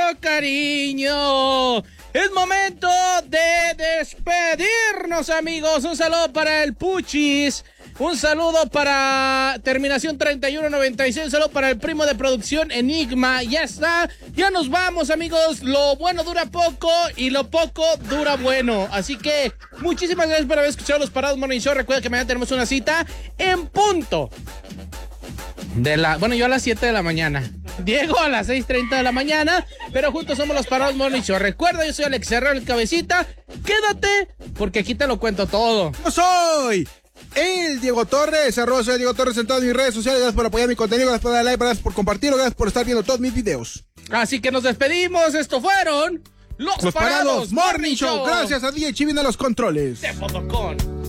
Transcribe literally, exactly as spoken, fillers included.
cariño. Es momento de despedirnos, amigos. Un saludo para el Puchis. Un saludo para terminación treinta y uno noventa y seis. Un saludo para el primo de producción Enigma. Ya está. Ya nos vamos, amigos. Lo bueno dura poco y lo poco dura bueno. Así que muchísimas gracias por haber escuchado los Parados Morning Show. Recuerda que mañana tenemos una cita en punto de la... Bueno, yo a las siete de la mañana. Diego a las seis treinta de la mañana. Pero juntos somos los Parados Morning Show. Recuerda, yo soy Alex Herrera, el cabecita. Quédate, porque aquí te lo cuento todo. Yo soy el Diego Torres, arroba soy Diego Torres en todas mis redes sociales. Gracias por apoyar mi contenido, gracias por dar like, gracias por compartirlo, gracias por estar viendo todos mis videos. Así que nos despedimos. Estos fueron los, Los Parados, Parados Morning Show. Gracias a D J Chivin a los controles. De Fotocon.